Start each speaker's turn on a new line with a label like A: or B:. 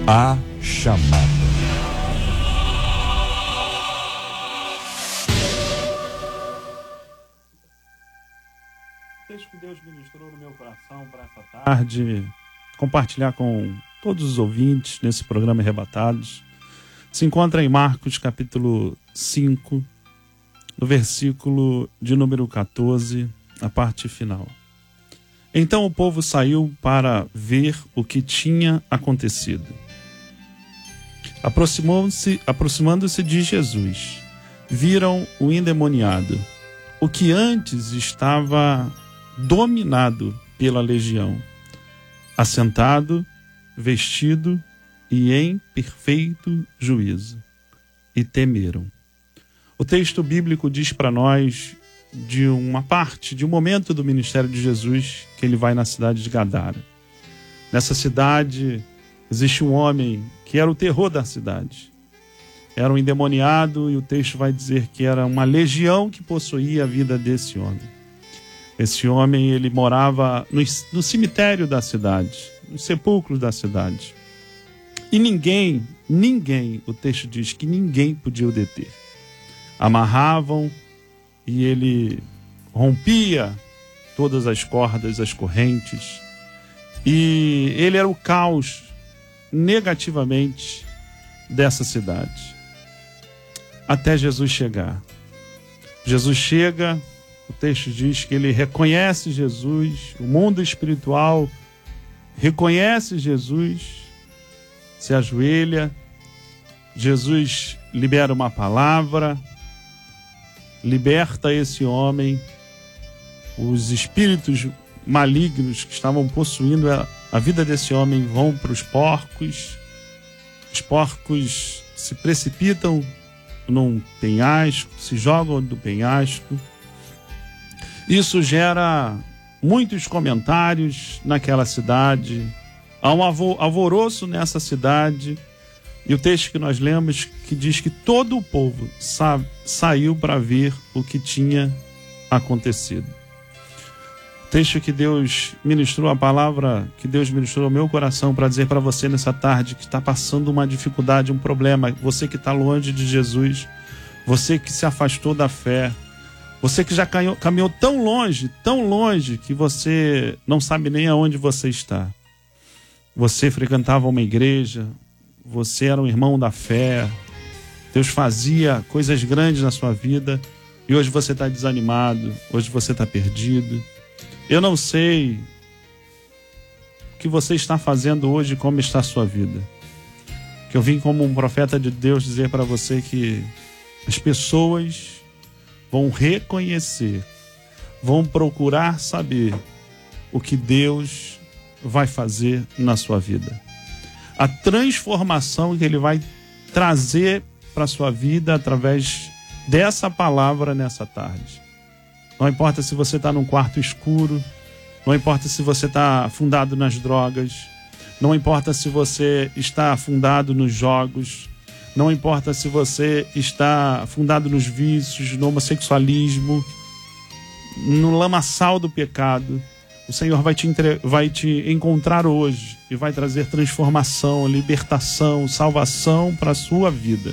A: A chamada.
B: O texto que Deus ministrou no meu coração para essa tarde, compartilhar com todos os ouvintes nesse programa Arrebatados, se encontra em Marcos capítulo 5, no versículo de número 14, a parte final. Então o povo saiu para ver o que tinha acontecido. Aproximando-se de Jesus, viram o endemoniado, o que antes estava dominado pela legião, assentado, vestido e em perfeito juízo, e temeram. O texto bíblico diz para nós de uma parte, de um momento do ministério de Jesus, que ele vai na cidade de Gadara. Nessa cidade existe um homem que era o terror da cidade. Era um endemoniado, e o texto vai dizer que era uma legião que possuía a vida desse homem. Esse homem, ele morava no cemitério da cidade, nos sepulcros da cidade. E ninguém, o texto diz que ninguém podia o deter. Amarravam e ele rompia todas as cordas, as correntes. E ele era o caos negativamente dessa cidade. Até Jesus chegar. Jesus chega, o texto diz que ele reconhece Jesus, o mundo espiritual reconhece Jesus, se ajoelha, Jesus libera uma palavra, liberta esse homem, os espíritos malignos que estavam possuindo a vida desse homem vão para os porcos se precipitam num penhasco, se jogam do penhasco. Isso gera muitos comentários naquela cidade, há um alvoroço nessa cidade, e o texto que nós lemos que diz que todo o povo saiu para ver o que tinha acontecido. O texto que Deus ministrou, a palavra que Deus ministrou ao meu coração para dizer para você nessa tarde que está passando uma dificuldade, um problema, você que está longe de Jesus, você que se afastou da fé, você que já caminhou tão longe que você não sabe nem aonde você está. Você frequentava uma igreja, você era um irmão da fé, Deus fazia coisas grandes na sua vida e hoje você está desanimado, hoje você está perdido. Eu não sei o que você está fazendo hoje, como está a sua vida. Que eu vim como um profeta de Deus dizer para você que as pessoas vão reconhecer, vão procurar saber o que Deus vai fazer na sua vida. A transformação que Ele vai trazer para a sua vida através dessa palavra nessa tarde. Não importa se você está num quarto escuro, não importa se você está afundado nas drogas, não importa se você está afundado nos jogos, não importa se você está afundado nos vícios, no homossexualismo, no lamaçal do pecado. O Senhor vai te encontrar hoje e vai trazer transformação, libertação, salvação para a sua vida.